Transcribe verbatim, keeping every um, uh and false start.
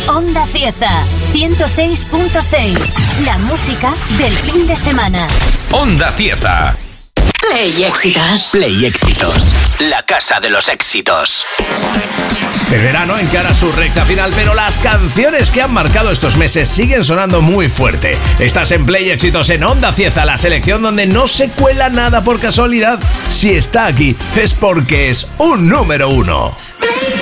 Onda Cieza, ciento seis punto seis. La música del fin de semana. Onda Cieza. Play Éxitos. Play Éxitos. La casa de los éxitos. El verano encara su recta final, pero las canciones que han marcado estos meses siguen sonando muy fuerte. Estás en Play Éxitos en Onda Cieza, la selección donde no se cuela nada por casualidad. Si está aquí, es porque es un número uno.